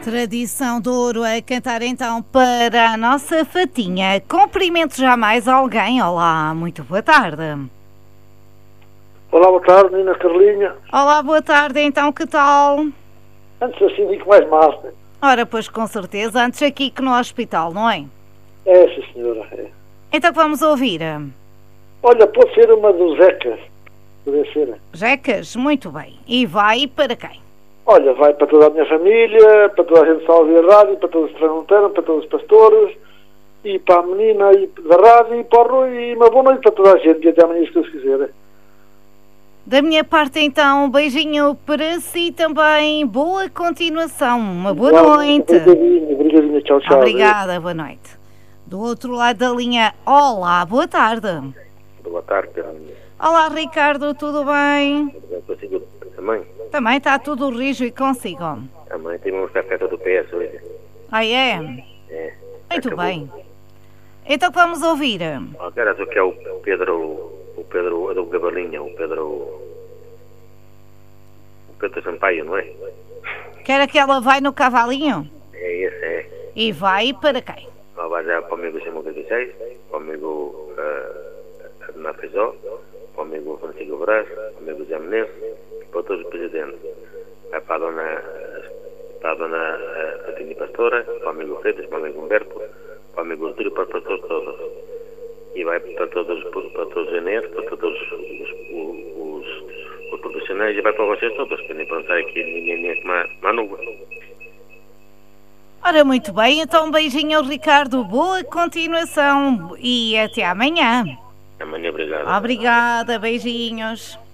Tradição de ouro a cantar então para a nossa Fatinha. Cumprimento jamais alguém. Olá, muito boa tarde. Olá, boa tarde, Nina Carlinha. Olá, boa tarde, então que tal? Antes assim digo mais massa. Ora, pois com certeza, antes aqui que no hospital, não é? É, sim senhora, é. Então que vamos ouvir? Olha, pode ser uma dos Zecas. Poder ser. Jecas, muito bem. E vai para quem? Olha, vai para toda a minha família, para toda a gente que está a ouvir a rádio, para todos os transmontanos, para todos os pastores, e para a menina e da rádio, e para o Rui, e uma boa noite para toda a gente, e até amanhã, se Deus quiser. Da minha parte, então, um beijinho para si também. Boa continuação. Uma boa noite. Obrigadinha, tchau, tchau. Obrigada, boa noite. Do outro lado da linha, olá, boa tarde. Boa tarde, Carlinhos. Olá, Ricardo, tudo bem? Tudo bem consigo também? Também está tudo rijo e consigo. A mãe tem uma festa do PS hoje. Ah, é? É. Muito Acabou. bem. Então que vamos ouvir? Agora o que é o Pedro do Gabalinha, o Pedro Sampaio, não é? Quer que ela vai no cavalinho? É esse, é. E vai para quem? Ela vai já para o amigo Samuel 16, para o amigo Ademar Feijó, para o amigo Francisco Brás, para o amigo Zé Menezes, para todos os presidentes. Vai para a dona Fatinha Pastora, para o amigo Freitas, para o amigo Humberto, para o amigo Lúcio, para os pastores todos. E vai para todos os eneiros, para todos os profissionais, e vai para vocês todos, para nem pensar que ninguém é como a nuvem. Ora, muito bem, então um beijinho ao Ricardo, boa continuação e até amanhã. Amanhã, obrigado. Obrigada, beijinhos.